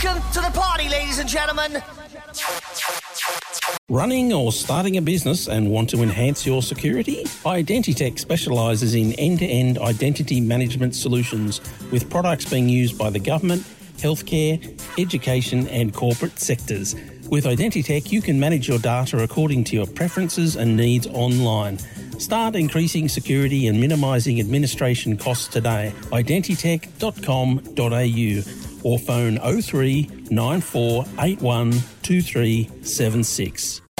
Welcome to the party, ladies and gentlemen. Running or starting a business and want to enhance your security? Identitech specialises in end-to-end identity management solutions with products being used by the government, healthcare, education and corporate sectors. With Identitech, you can manage your data according to your preferences and needs online. Start increasing security and minimising administration costs today. Identitech.com.au or phone 03 9481 2376.